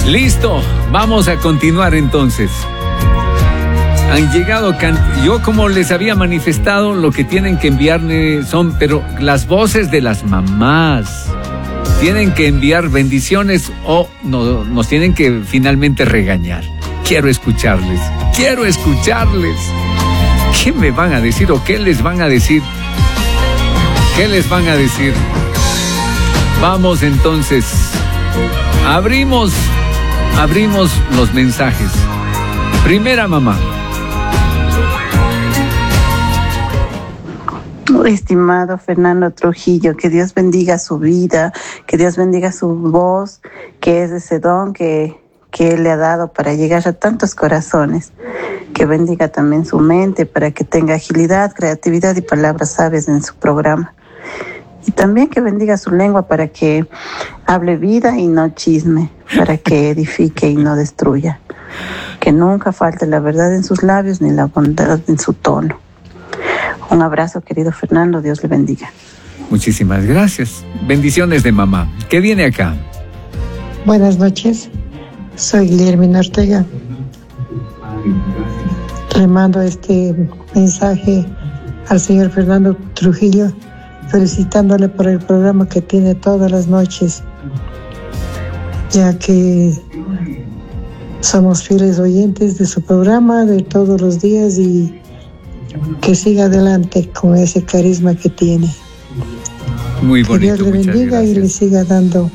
Listo, vamos a continuar entonces. Han llegado, yo como les había manifestado, lo que tienen que enviarme son, pero las voces de las mamás. Tienen que enviar bendiciones o no, nos tienen que finalmente regañar. Quiero escucharles. ¿Qué me van a decir o qué les van a decir? ¿Qué les van a decir? Vamos entonces. Abrimos los mensajes. Primera mamá. Estimado Fernando Trujillo, que Dios bendiga su vida, que Dios bendiga su voz, que es ese don que Él le ha dado para llegar a tantos corazones. Que bendiga también su mente para que tenga agilidad, creatividad y palabras sabias en su programa. Y también que bendiga su lengua para que hable vida y no chisme, para que edifique y no destruya. Que nunca falte la verdad en sus labios ni la bondad en su tono. Un abrazo, querido Fernando, Dios le bendiga. Muchísimas gracias. Bendiciones de mamá. ¿Qué viene acá? Buenas noches, soy Guillermina Ortega. Le mando este mensaje al señor Fernando Trujillo, felicitándole por el programa que tiene todas las noches, ya que somos fieles oyentes de su programa de todos los días y que siga adelante con ese carisma que tiene. Muy bonito. Que Dios le bendiga y le siga dando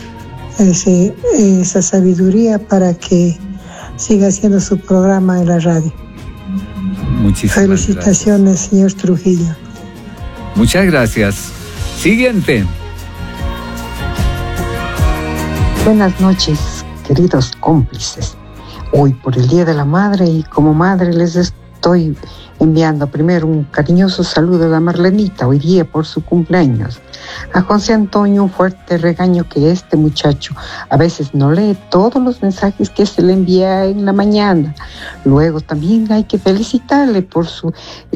esa sabiduría para que siga haciendo su programa en la radio. Muchísimas felicitaciones, gracias. Señor Trujillo. Muchas gracias. Siguiente. Buenas noches, queridos cómplices. Hoy por el Día de la Madre y como madre les estoy enviando primero un cariñoso saludo a la Marlenita hoy día por su cumpleaños. A José Antonio un fuerte regaño que este muchacho a veces no lee todos los mensajes que se le envía en la mañana. Luego también hay que felicitarle por su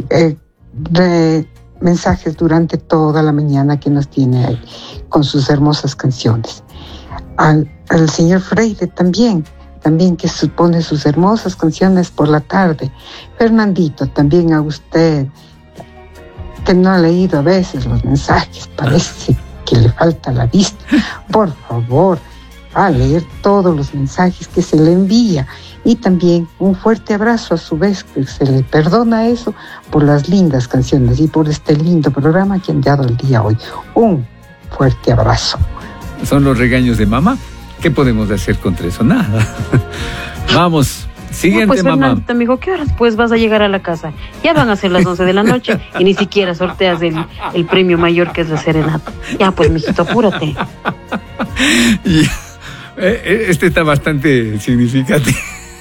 mensajes durante toda la mañana que nos tiene ahí con sus hermosas canciones. Al señor Freire también que supone sus hermosas canciones por la tarde. Fernandito, también a usted, que no ha leído a veces los mensajes, parece que le falta la vista. Por favor, a leer todos los mensajes que se le envía. Y también un fuerte abrazo a su vez, que se le perdona eso por las lindas canciones y por este lindo programa que han dado el día hoy. Un fuerte abrazo. ¿Son los regaños de mamá? ¿Qué podemos hacer contra eso? Nada. Vamos, siguiente, pues, mamá. Fernando, amigo, ¿qué horas pues vas a llegar a la casa? Ya van a ser las 11 de la noche y ni siquiera sorteas el premio mayor que es la serenata. Ya, pues, mijito, apúrate. Este está bastante significativo.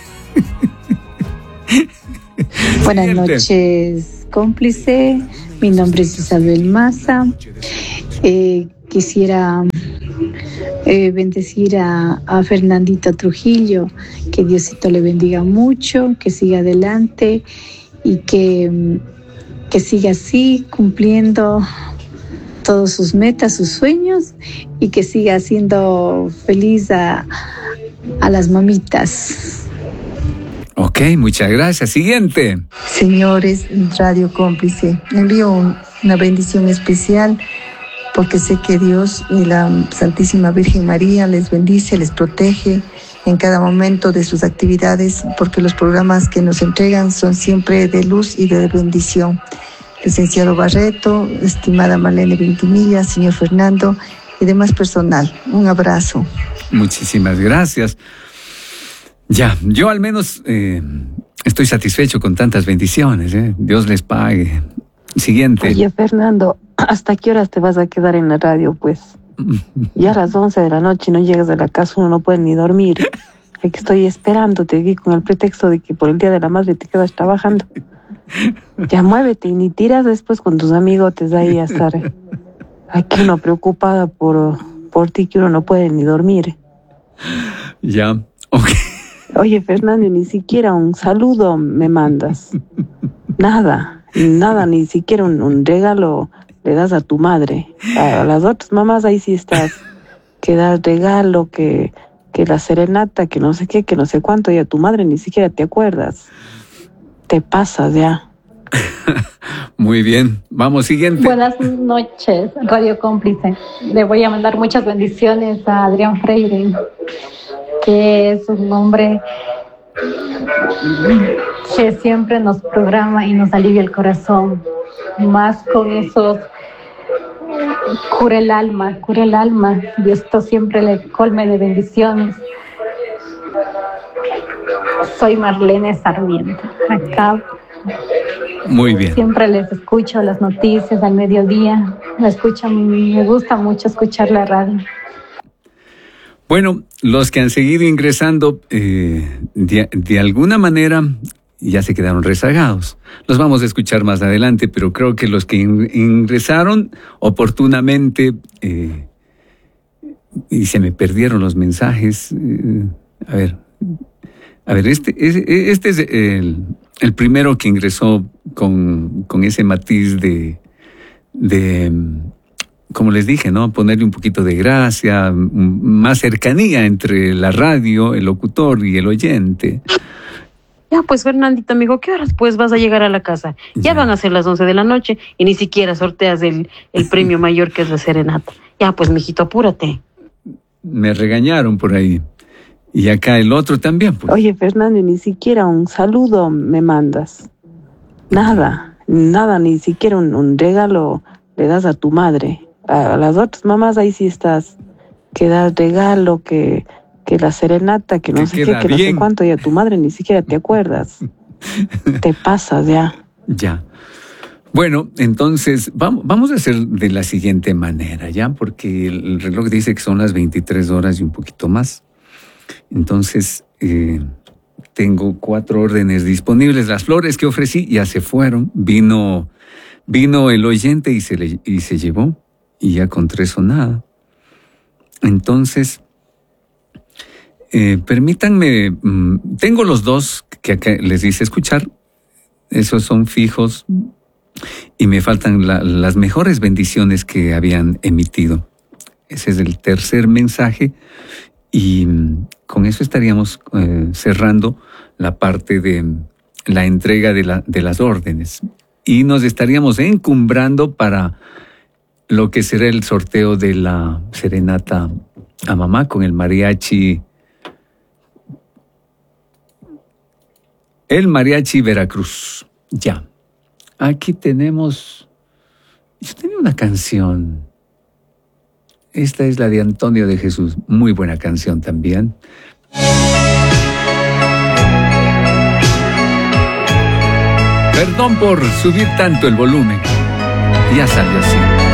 Buenas noches, cómplice. Mi nombre es Isabel Maza. Quisiera bendecir a Fernandito Trujillo, que Diosito le bendiga mucho, que siga adelante y que siga así cumpliendo todas sus metas, sus sueños, y que siga haciendo feliz a las mamitas. Ok, muchas gracias. Siguiente. Señores, Radio Cómplice, envío una bendición especial porque sé que Dios y la Santísima Virgen María les bendice, les protege en cada momento de sus actividades, porque los programas que nos entregan son siempre de luz y de bendición. Licenciado Barreto, estimada Marlene Ventimilla, señor Fernando y demás personal, un abrazo. Muchísimas gracias. Ya, yo al menos estoy satisfecho con tantas bendiciones, ¿eh? Dios les pague. Siguiente. Oye, Fernando, ¿hasta qué horas te vas a quedar en la radio, pues? Ya a las 11 de la noche no llegas a la casa, uno no puede ni dormir. Aquí estoy esperándote aquí con el pretexto de que por el Día de la Madre te quedas trabajando. Ya muévete y ni tiras después con tus amigotes ahí a estar aquí uno preocupada por ti, que uno no puede ni dormir. Ya, ok. Oye, Fernando, ni siquiera un saludo me mandas. Nada, ni siquiera un regalo le das a tu madre. A las otras mamás ahí sí estás, que das regalo, que que la serenata, que no sé qué, que no sé cuánto, y a tu madre ni siquiera te acuerdas. Te pasas ya. Muy bien, vamos, siguiente. Buenas noches, Radio Cómplice. Le voy a mandar muchas bendiciones a Adrián Freire, que es un hombre que siempre nos programa y nos alivia el corazón. Más con esos, cura el alma. Diosito siempre le colme de bendiciones. Soy Marlene Sarmiento, acá. Muy bien. Siempre les escucho las noticias al mediodía. Me gusta mucho escuchar la radio. Bueno, los que han seguido ingresando, de alguna manera ya se quedaron rezagados. Los vamos a escuchar más adelante, pero creo que los que ingresaron oportunamente, y se me perdieron los mensajes. A ver, este es el primero que ingresó con ese matiz de, como les dije, ¿no? Ponerle un poquito de gracia, más cercanía entre la radio, el locutor y el oyente. Ya, pues, Fernandito, amigo, ¿qué horas pues vas a llegar a la casa? Ya van a ser las 11 de la noche y ni siquiera sorteas el premio mayor, que es la serenata. Ya, pues, mijito, apúrate. Me regañaron por ahí. Y acá el otro también, pues. Oye, Fernando, ni siquiera un saludo me mandas. Nada, ni siquiera un regalo le das a tu madre. A las otras mamás ahí sí estás, que das regalo, que la serenata, que no sé qué, que no sé cuánto, y a tu madre ni siquiera te acuerdas. Te pasas ya. Ya. Bueno, entonces vamos a hacer de la siguiente manera, ¿ya? Porque el reloj dice que son las 23 horas y un poquito más. Entonces, tengo 4 órdenes disponibles. Las flores que ofrecí ya se fueron. Vino el oyente y se llevó. Y ya con 3 o nada. Entonces, permítanme, tengo los 2 que acá les hice escuchar. Esos son fijos. Y me faltan las mejores bendiciones que habían emitido. Ese es el tercer mensaje. Y con eso estaríamos cerrando la parte de la entrega de las órdenes. Y nos estaríamos encumbrando para lo que será el sorteo de la serenata a mamá con el mariachi. El mariachi Veracruz. Ya. Aquí tenemos... Yo tenía una canción. Esta es la de Antonio de Jesús. Muy buena canción también. Perdón por subir tanto el volumen. Ya salió así.